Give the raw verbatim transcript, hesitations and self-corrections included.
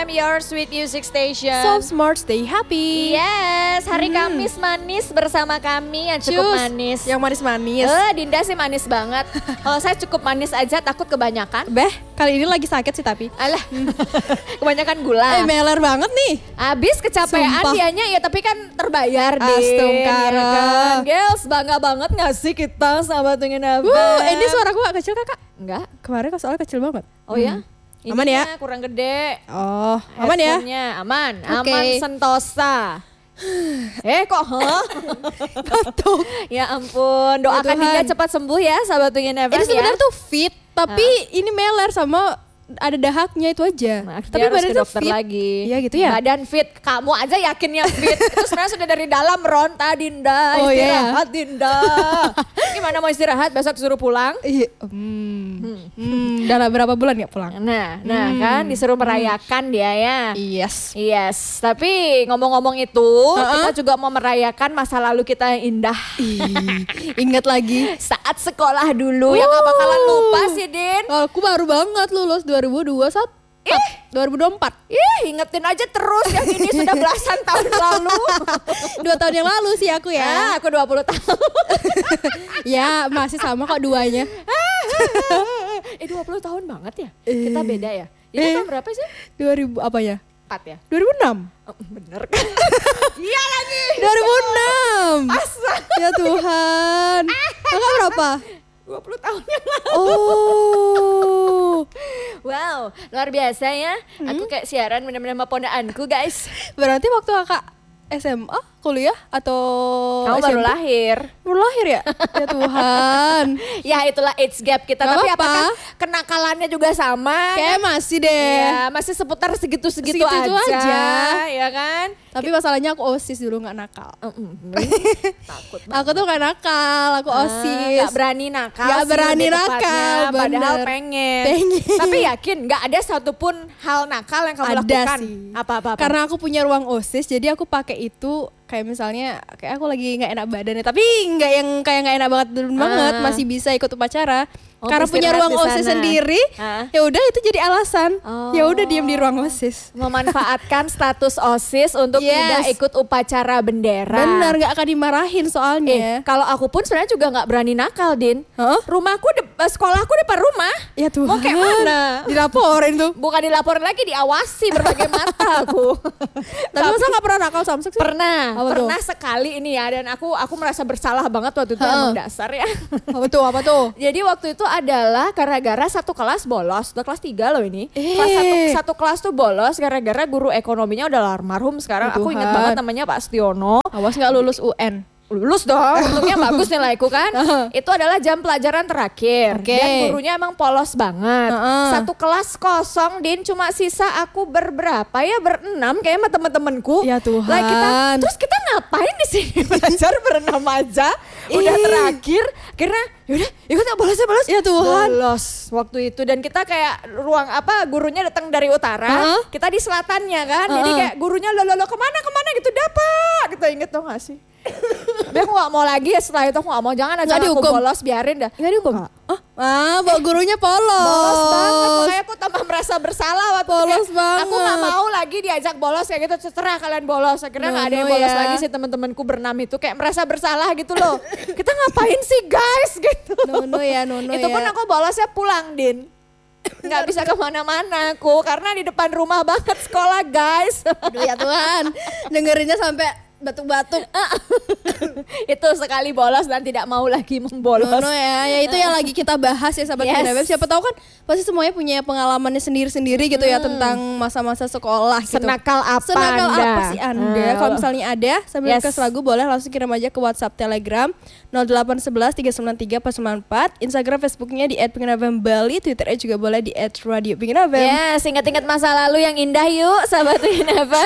F M, your sweet music station. So smart, stay happy. Yes, hari Hmm. Kamis manis bersama kami yang cukup Cus, manis. Yang manis-manis. Eh, Dinda sih manis banget. Kalau saya cukup manis aja takut kebanyakan. Beh, kali ini lagi sakit sih tapi. Alah, kebanyakan gula. Eh, meler banget nih. Abis kecapean Sumpah. dianya ya tapi kan terbayar deh. Astagfirullah. kan? Girls, bangga banget gak sih kita sahabat dengan apa? Uh, eh, ini suaraku gak kecil kakak? Enggak. Kemarin kok soalnya kecil banget. Oh ya? Aman ya? Ininya kurang gede. Oh, aman ya? Headphone-nya aman, Oke. aman sentosa. eh kok huh? Batuk. Ya ampun, doakan Ya Tuhan. Dinda cepat sembuh ya sahabat Wingin F M Ini ya. sebenarnya tuh fit, tapi ini meler sama ada dahaknya itu aja. Nah, tapi dia harus ke badan tuh dokter fit. lagi. Iya gitu ya? Badan fit, kamu aja yakinnya fit. Itu sebenarnya sudah dari dalam ronta Dinda. Oh, iya. Istirahat Dinda. Gimana mau istirahat? Besok suruh pulang? Iya. Hmm. Hmm. Dalam berapa bulan gak pulang? Nah, nah Hmm. kan disuruh merayakan dia ya. Yes. Yes, tapi ngomong-ngomong itu, Uh-uh. kita juga mau merayakan masa lalu kita yang indah. Ih, ingat lagi. Saat sekolah dulu, yang gak bakalan lupa sih, Din. Aku baru banget lulus dua ribu dua puluh satu. Ih. dua ribu dua puluh empat. Ih, ingetin aja terus yang ini sudah belasan tahun lalu. Dua tahun yang lalu sih aku Ya, ya. aku dua puluh tahun. Ya masih sama kok duanya. eh, dua puluh tahun banget ya? Eh. Kita beda ya? Itu Eh. tahun berapa sih? dua ribu apa ya? Empat ya? dua ribu enam. Oh, bener kan? Iya lagi. dua ribu enam. Asa. Ya Tuhan. Kakak berapa? dua puluh tahun yang lalu. Oh. Wow, luar biasa ya. Aku kayak siaran benar-benar sama pondaanku, guys. Berarti waktu kakak S M A, kuliah atau Kamu S M P? baru lahir. Baru lahir ya? Ya Tuhan. Ya itulah age gap kita. Gak Tapi apa-apa. apakah kenakalannya juga sama? Kayak masih deh. Ya, masih seputar segitu-segitu Segitu-gitu aja, aja. ya kan? Tapi masalahnya aku OSIS dulu gak nakal. Mm-mm. Takut banget. Aku tuh gak nakal, aku Ah, OSIS. Gak berani nakal Gak sih berani lebih tepatnya, nakal, padahal bener. pengen. Pengen. Tapi yakin gak ada satupun hal nakal yang kamu Ada lakukan? sih. Apa-apa? Karena aku punya ruang OSIS, jadi aku pakai itu kayak misalnya kayak aku lagi nggak enak badannya, tapi nggak yang kayak nggak enak banget banget, Ah. masih bisa ikut upacara. Oh, Karena punya istirahat ruang di OSIS sana. sendiri, Ah. ya udah itu jadi alasan. Oh. Ya udah diam di ruang OSIS. Memanfaatkan status OSIS untuk Yes. tidak ikut upacara bendera. Benar, nggak akan dimarahin Eh, soalnya. kalau aku pun sebenarnya juga nggak berani nakal, Din. Hah? Rumahku, de- eh, sekolahku depan rumah. Ya Tuhan. Mau kayak mana? Dilaporin tuh. Bukan dilaporin lagi, diawasi berbagai mata aku. Tapi masa nggak pernah nakal samsek sih? Pernah, Apa tuh? pernah sekali ini ya, dan aku aku merasa bersalah banget waktu itu, Heeh. emang dasar ya. Apa tuh? Apa tuh? Jadi waktu itu adalah gara-gara satu kelas bolos, udah kelas tiga loh ini. Eh. Kelas satu, satu kelas tuh bolos gara-gara guru ekonominya udah almarhum sekarang. Ya Aku ingat Tuhan. banget namanya Pak Stiono. Awas nggak lulus U N. Lulus dong, untungnya bagus nilaiku kan. Itu adalah jam pelajaran terakhir. Oke. Dan gurunya emang polos banget. Heeh. Satu kelas kosong, Din, cuma sisa aku berberapa ya, berenam kayaknya sama temen-temenku. Ya Tuhan. Lah kita, terus kita ngapain di sini belajar berenam aja? Udah Ih. terakhir, akhirnya yaudah ikut ya bolos ya bolos. Ya Tuhan. Bolos waktu itu, dan kita kayak ruang apa, gurunya datang dari utara, Heeh. kita di selatannya kan. Jadi Heeh. kayak gurunya lo lo lo kemana kemana gitu, dapat. Kita inget dong gak sih? Tapi aku gak mau lagi ya, setelah itu aku gak mau, jangan aja Nggak aku dihukum? bolos, biarin dah. Nggak dihukum? Ah, ah, bawa gurunya polos. Bolos banget, makanya aku tambah merasa bersalah waktu itu. Polos Kayak, banget. aku gak mau lagi diajak bolos kayak gitu, terserah kalian bolos. Akhirnya gak ada yang Nono bolos ya. lagi sih, teman-temanku berenam itu kayak merasa bersalah gitu loh. Kita ngapain sih guys gitu. Nono ya, Nono Itu ya. pun aku bolosnya pulang, Din. Nggak bisa kemana-mana aku, karena di depan rumah banget sekolah guys. Aduh ya Tuhan, dengerinnya sampai batuk-batuk. Itu sekali bolos dan tidak mau lagi membolos. Nono ya, ya itu yang lagi kita bahas ya sahabat Yes. Wingin F M. Siapa tahu kan pasti semuanya punya pengalamannya sendiri-sendiri gitu ya tentang masa-masa sekolah gitu. Senakal apa Senakal Anda? apa sih Anda? Hmm. Kalau misalnya ada sambil Yes. request lagu boleh langsung kirim aja ke WhatsApp Telegram nol delapan satu satu tiga sembilan tiga empat sembilan empat, Instagram Facebooknya di et wingin f m bali, Twitternya juga boleh di et radio wingin f m. Yes, ingat-ingat masa lalu yang indah yuk sahabat Wingin F M.